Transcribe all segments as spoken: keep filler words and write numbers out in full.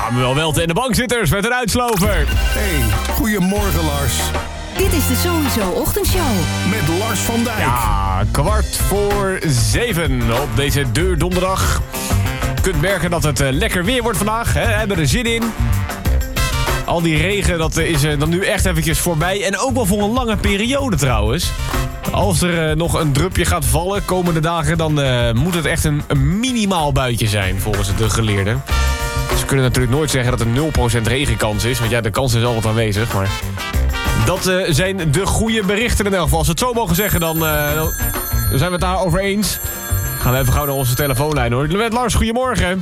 Samuel Welte en de bankzitters met een uitslover. Hey, goedemorgen Lars. Dit is de Sowieso Ochtendshow. Met Lars van Dijk. Ja, kwart voor zeven op deze deurdonderdag. Je kunt merken dat het uh, lekker weer wordt vandaag. Hè? We hebben er zin in. Al die regen, dat is uh, dan nu echt eventjes voorbij. En ook wel voor een lange periode trouwens. Als er uh, nog een drupje gaat vallen komende dagen... dan uh, moet het echt een, een minimaal buitje zijn, volgens de geleerden. Ze kunnen natuurlijk nooit zeggen dat er nul procent regenkans is. Want ja, de kans is altijd aanwezig, maar... Dat uh, zijn de goede berichten in elk geval. Als we het zo mogen zeggen, dan, uh, dan zijn we het daarover eens. Gaan we even gauw naar onze telefoonlijn, hoor. Met Lars, goedemorgen.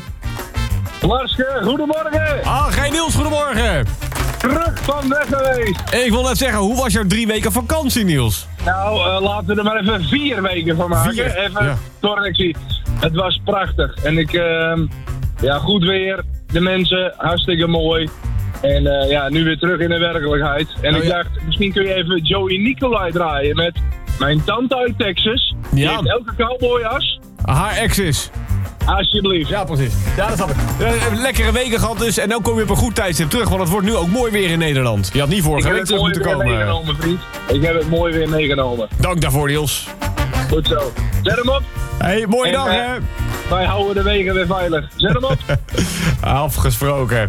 Larske, goedemorgen. Ah, gij Niels, goedemorgen. Terug van weg geweest. Ik wil net zeggen, hoe was jouw drie weken vakantie, Niels? Nou, uh, laten we er maar even vier weken van maken. Vier? Even Ja. correctie. Het was prachtig. En ik, uh, ja, goed weer. De mensen, hartstikke mooi. En uh, ja, nu weer terug in de werkelijkheid. En Oh, ik ja. dacht, misschien kun je even Joey Nicolai draaien met mijn tante uit Texas. Die Ja. heeft elke cowboyjas. Haar ex is. Alsjeblieft. Ja, precies. Ja, dat snap ik. Uh, lekkere weken gehad dus. En dan kom je op een goed tijdstip terug. Want het wordt nu ook mooi weer in Nederland. Je had niet Ik vorige heb week het terug mooi moeten weer komen. meegenomen, vriend. Ik heb het mooi weer meegenomen. Dank daarvoor, Niels. Goed zo. Zet hem op. Hey, mooie En, dag, uh, hè? Wij houden de wegen weer veilig. Zet hem op. Afgesproken.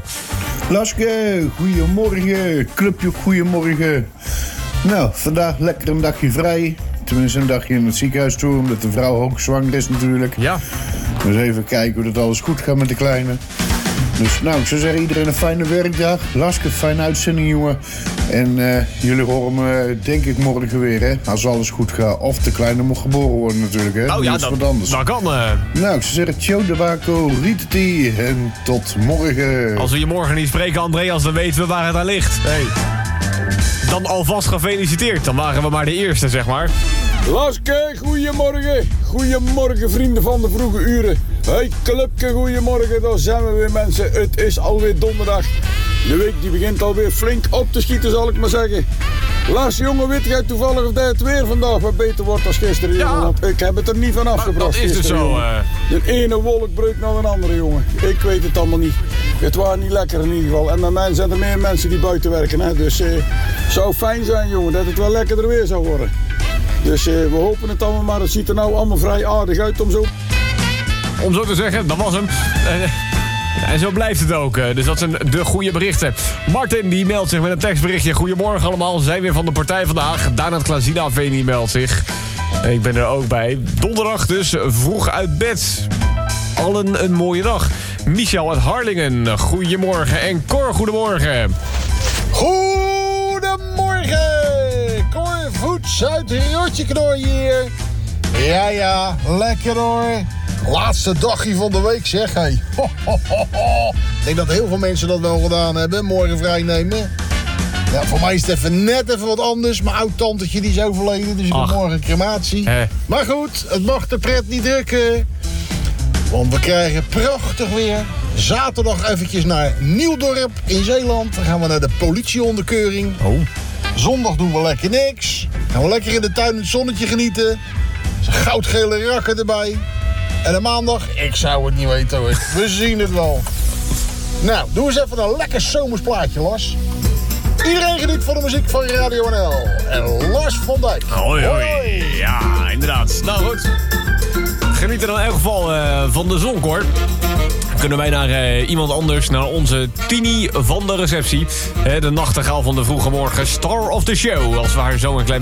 Laske, goedemorgen. Clubje, goedemorgen. Nou, vandaag lekker een dagje vrij. Tenminste een dagje in het ziekenhuis toe, omdat de vrouw ook zwanger is natuurlijk. Ja. Dus even kijken hoe dat alles goed gaat met de kleine. Dus nou, ik zou zeggen iedereen een fijne werkdag. Laske, fijne uitzending, jongen. En uh, jullie horen me denk ik morgen weer, hè. Als alles goed gaat. Of de kleine moet geboren worden natuurlijk, hè. Oh ja, dat is dat, wat anders. dat kan. Uh, Nou, ik zou zeggen, ciao de Baco, Rieteti en tot morgen. als we je morgen niet spreken, Andreas, dan weten we waar het aan ligt. Hey. Dan alvast gefeliciteerd. Dan waren we maar de eerste, zeg maar. Laske, goedemorgen. Goedemorgen, vrienden van de vroege uren. Hey, clubke, goedemorgen. Daar zijn we weer, mensen. Het is alweer donderdag. De week die begint alweer flink op te schieten, zal ik maar zeggen. Lars, jongen, weet jij toevallig of dat het weer vandaag wat beter wordt dan gisteren, Ja. jongen? Want ik heb het er niet van afgebracht Dat is dus gisteren, zo. jongen. Uh, De ene wolkbreuk naar de andere, jongen. Ik weet het allemaal niet. Het was niet lekker in ieder geval. En bij mij zijn er meer mensen die buiten werken, hè. Dus het uh, zou fijn zijn, jongen, dat het wel lekkerder weer zou worden. Dus uh, we hopen het allemaal, maar het ziet er nou allemaal vrij aardig uit om zo... om zo te zeggen, dat was hem. Uh, en zo blijft het ook. Uh, dus dat zijn de goede berichten. Martin die meldt zich met een tekstberichtje. Goedemorgen allemaal, zijn weer van de partij vandaag. Daan Klazina Veni meldt zich. Uh, ik ben er ook bij. Donderdag dus, vroeg uit bed. Allen een mooie dag. Michel uit Harlingen, goedemorgen. En Cor, goedemorgen. Goedemorgen! Cor Voets uit Rotjeknooi hier. Ja, ja, lekker hoor. Laatste dagje van de week zeg, hé. Ho, ho, ho, ho. Ik denk dat heel veel mensen dat wel gedaan hebben, morgen vrij nemen. Ja, voor mij is het even net even wat anders. Mijn oud-tantetje die is overleden, dus ik heb Ach. morgen crematie. Eh. Maar goed, het mag de pret niet drukken. Want we krijgen prachtig weer. Zaterdag eventjes naar Nieuwdorp in Zeeland. Dan gaan we naar de politieonderkeuring. Oh. Zondag doen we lekker niks. Gaan we lekker in de tuin het zonnetje genieten. Zijn goudgele rakken erbij. En de maandag, ik zou het niet weten hoor. We zien het wel. Nou, doe eens even een lekker zomers plaatje, Lars. Iedereen geniet van de muziek van Radio N L. En Lars van Dijk. Hoi, hoi. Ja, inderdaad. Nou goed. Geniet er in elk geval uh, van de zon, hoor. Kunnen wij naar uh, iemand anders, naar onze Tini van de receptie. Uh, de nachtegaal van de vroege morgen, star of the show. Als we haar zo een klein